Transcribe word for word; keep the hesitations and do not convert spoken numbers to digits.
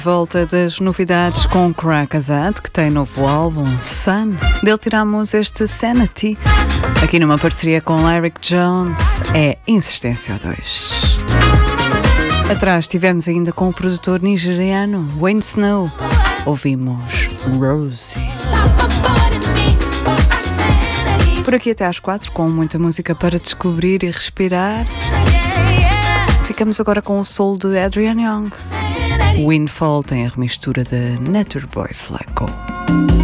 Volta das novidades com Crackazad, que tem novo álbum, Sun. Dele tiramos este Sanity, aqui numa parceria com Lyric Jones, é Insistência dois. Atrás tivemos ainda com o produtor nigeriano Wayne Snow, ouvimos Rosie. Por aqui até às quatro, com muita música para descobrir e respirar. Ficamos agora com o soul de Adrian Young. Windfall tem a remistura de Nature Boy Flacco.